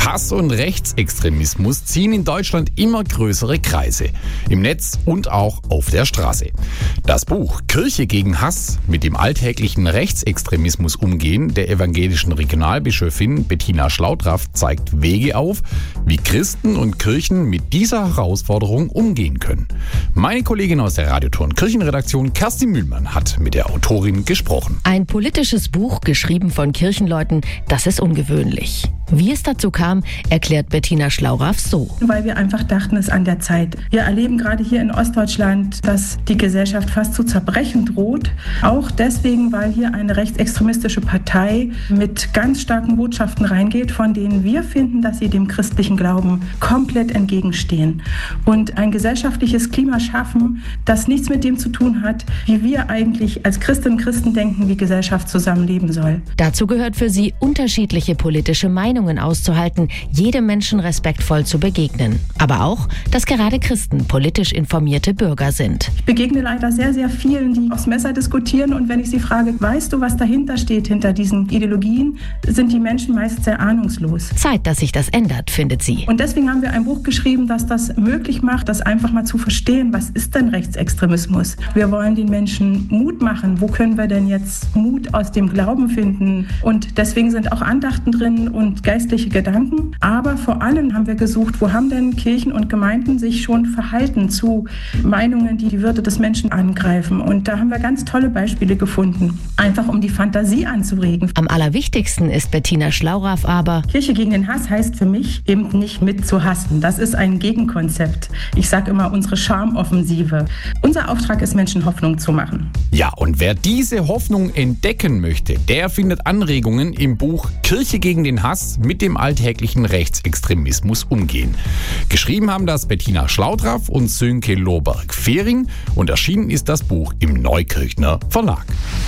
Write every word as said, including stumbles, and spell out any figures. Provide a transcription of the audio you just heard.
Hass und Rechtsextremismus ziehen in Deutschland immer größere Kreise. Im Netz und auch auf der Straße. Das Buch Kirche gegen Hass, mit dem alltäglichen Rechtsextremismus umgehen, der evangelischen Regionalbischöfin Bettina Schlaudraff zeigt Wege auf, wie Christen und Kirchen mit dieser Herausforderung umgehen können. Meine Kollegin aus der Radio Turn Kirchenredaktion Kerstin Mühlmann hat mit der Autorin gesprochen. Ein politisches Buch, geschrieben von Kirchenleuten, das ist ungewöhnlich. Wie es dazu kam, erklärt Bettina Schlaudraff so. Weil wir einfach dachten, es ist an der Zeit. Wir erleben gerade hier in Ostdeutschland, dass die Gesellschaft fast zu zerbrechen droht. Auch deswegen, weil hier eine rechtsextremistische Partei mit ganz starken Botschaften reingeht, von denen wir finden, dass sie dem christlichen Glauben komplett entgegenstehen. Und ein gesellschaftliches Klima schaffen, das nichts mit dem zu tun hat, wie wir eigentlich als Christinnen und Christen denken, wie Gesellschaft zusammenleben soll. Dazu gehört für sie, unterschiedliche politische Meinungen auszuhalten, jedem Menschen respektvoll zu begegnen. Aber auch, dass gerade Christen politisch informierte Bürger sind. Ich begegne leider sehr, sehr vielen, die aufs Messer diskutieren, und wenn ich sie frage, weißt du, was dahinter steht, hinter diesen Ideologien, sind die Menschen meist sehr ahnungslos. Zeit, dass sich das ändert, findet sie. Und deswegen haben wir ein Buch geschrieben, das das möglich macht, das einfach mal zu verstehen, was ist denn Rechtsextremismus? Wir wollen den Menschen Mut machen. Wo können wir denn jetzt Mut aus dem Glauben finden? Und deswegen sind auch Andachten drin und geistliche Gedanken. Aber vor allem haben wir gesucht, wo haben denn Kirchen und Gemeinden sich schon verhalten zu Meinungen, die die Würde des Menschen angreifen. Und da haben wir ganz tolle Beispiele gefunden. Einfach um die Fantasie anzuregen. Am allerwichtigsten ist Bettina Schlaudraff aber: Kirche gegen den Hass heißt für mich eben nicht mit zu hassen. Das ist ein Gegenkonzept. Ich sage immer unsere Charmoffensive. Unser Auftrag ist, Menschen Hoffnung zu machen. Ja, und wer diese Hoffnung entdecken möchte, der findet Anregungen im Buch Kirche gegen den Hass, mit dem alltäglichen Rechtsextremismus umgehen. Geschrieben haben das Bettina Schlaudraff und Sönke Lohberg-Fehring und erschienen ist das Buch im Neukirchner Verlag.